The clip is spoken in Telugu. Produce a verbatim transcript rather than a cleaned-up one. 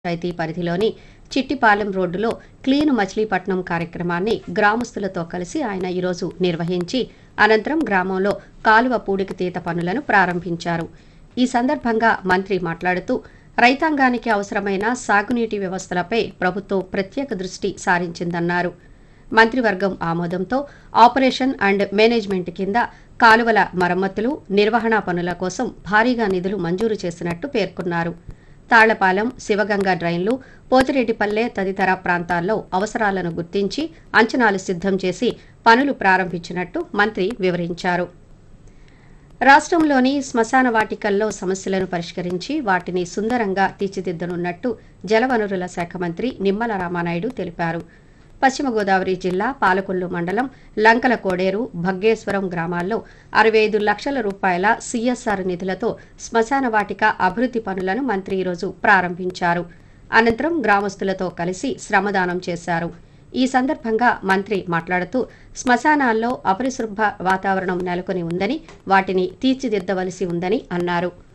పంచాయతీ పరిధిలోని చిట్టిపాలెం రోడ్డులో క్లీన్ మచిలీపట్నం కార్యక్రమాన్ని గ్రామస్తులతో కలిసి ఆయన ఈరోజు నిర్వహించి అనంతరం గ్రామంలో కాలువ పూడికతీత పనులను ప్రారంభించారు. ఈ సందర్భంగా మంత్రి మాట్లాడుతూ రైతాంగానికి అవసరమైన సాగునీటి వ్యవస్థలపై ప్రభుత్వం ప్రత్యేక దృష్టి సారించిందన్నారు. మంత్రివర్గం ఆమోదంతో ఆపరేషన్ అండ్ మేనేజ్మెంట్ కింద కాలువల మరమ్మతులు, నిర్వహణ పనుల కోసం భారీగా నిధులు మంజూరు చేసినట్టు పేర్కొన్నారు. తాళ్లపాలెం, శివగంగ డ్రైన్లు, పోతిరెడ్డిపల్లె తదితర ప్రాంతాల్లో అవసరాలను గుర్తించి అంచనాలు సిద్ధం చేసి పనులు ప్రారంభించినట్టు మంత్రి వివరించారు. రాష్ట్రంలోని శ్మశాన వాటికల్లో సమస్యలను పరిష్కరించి వాటిని సుందరంగా తీర్చిదిద్దనున్నట్టు జలవనరుల శాఖ మంత్రి నిమ్మల రామానాయుడు తెలిపారు. పశ్చిమ గోదావరి జిల్లా పాలకొల్లు మండలం లంకల కోడేరు, భగ్గేశ్వరం గ్రామాల్లో అరవై ఐదు లక్షల రూపాయల సీఎస్ఆర్ నిధులతో శ్మశాన వాటిక అభివృద్ధి పనులను మంత్రి ఈరోజు ప్రారంభించారు. అనంతరం గ్రామస్తులతో కలిసి శ్రమదానం చేశారు. ఈ సందర్భంగా మంత్రి మాట్లాడుతూ శ్మశానాల్లో అపరిశుభ్ర వాతావరణం నెలకొని ఉందని, వాటిని తీర్చిదిద్దవలసి ఉందని అన్నారు.